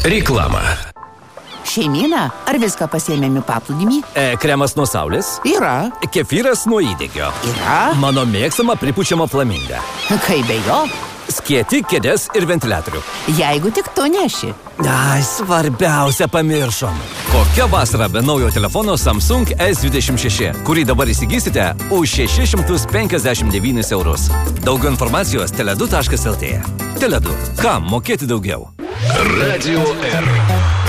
Reklama. Šeimyna, ar viską pasiėmėme paplūdimį? Kremas nuo saulės. Yra. Kefyras nuo įdegio. Yra. Mano mėgstama pripučiama flaminga. Kaip be jo? Skieti, kėdės ir ventiliatorių. Jeigu tik tu neši. Ai, svarbiausia pamiršom. Kokia vasara be naujo telefono Samsung S26, kurį dabar įsigysite už 659 eurus. Daugiau informacijos tele2.lt. Tele2. Kam mokėti daugiau? Radio R.